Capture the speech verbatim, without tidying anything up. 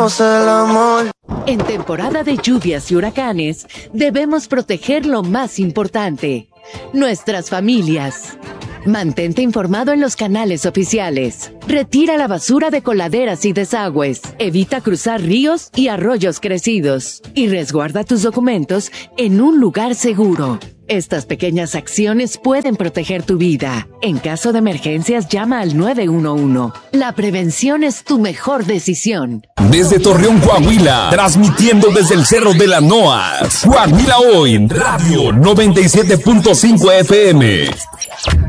hacemos el amor. En temporada de lluvias y huracanes, debemos proteger lo más importante, nuestras familias. Mantente informado en los canales oficiales. Retira la basura de coladeras y desagües. Evita cruzar ríos y arroyos crecidos. Y resguarda tus documentos en un lugar seguro. Estas pequeñas acciones pueden proteger tu vida. En caso de emergencias, llama al nueve uno uno. La prevención es tu mejor decisión. Desde Torreón, Coahuila, transmitiendo desde el Cerro de la Noas. Coahuila Hoy, Radio noventa y siete punto cinco F M.